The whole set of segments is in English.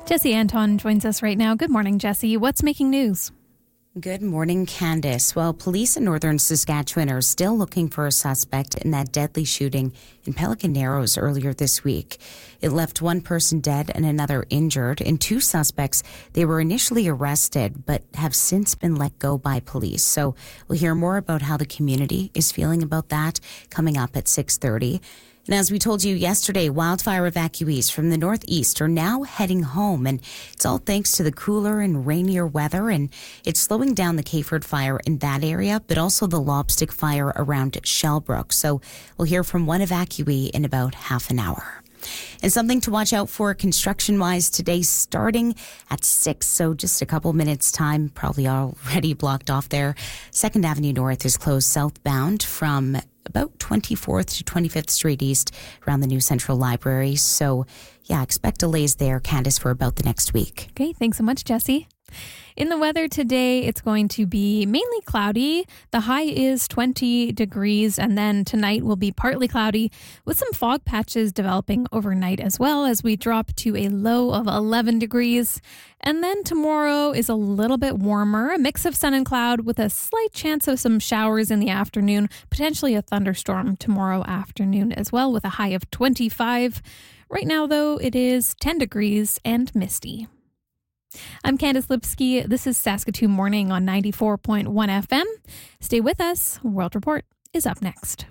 Jesse Anton joins us right now. Good morning, Jesse. What's making news? Good morning, Candice. Well, police in northern Saskatchewan are still looking for a suspect in that deadly shooting in Pelican Narrows earlier this week. It left one person dead and another injured. And two suspects, they were initially arrested but have since been let go by police. So we'll hear more about how the community is feeling about that coming up at 6:30. And as we told you yesterday, wildfire evacuees from the northeast are now heading home. And it's all thanks to the cooler and rainier weather. And it's slowing down the Kayford fire in that area, but also the Lobstick fire around Shellbrook. So we'll hear from one evacuee in about half an hour. And something to watch out for construction-wise today, starting at 6, so just a couple minutes' time, probably already blocked off there. 2nd Avenue North is closed southbound from about 24th to 25th Street East around the new Central Library. So, yeah, expect delays there, Candice, for about the next week. Okay, thanks so much, Jesse. In the weather today, it's going to be mainly cloudy. The high is 20 degrees, and then tonight will be partly cloudy with some fog patches developing overnight as well as we drop to a low of 11 degrees. And then tomorrow is a little bit warmer, a mix of sun and cloud with a slight chance of some showers in the afternoon, potentially a thunderstorm tomorrow afternoon as well with a high of 25. Right now, though, it is 10 degrees and misty. I'm Candice Lipsky. This is Saskatoon Morning on 94.1 FM. Stay with us. World Report is up next.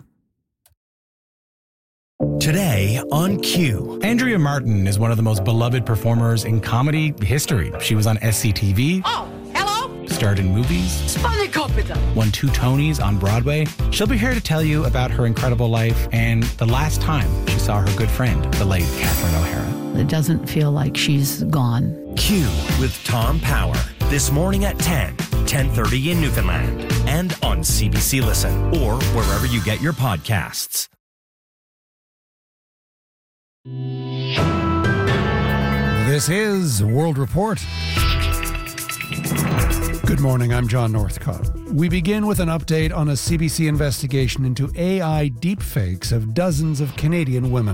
Today on Q. Andrea Martin is one of the most beloved performers in comedy history. She was on SCTV. Oh, hello. Starred in movies. Spanakopita. Won 2 Tonys on Broadway. She'll be here to tell you about her incredible life and the last time she saw her good friend, the late Catherine O'Hara. It doesn't feel like she's gone. Q with Tom Power. This morning at 10, 10:30 in Newfoundland. And on CBC Listen or wherever you get your podcasts. This is World Report. Good morning, I'm John Northcott. We begin with an update on a CBC investigation into AI deepfakes of dozens of Canadian women.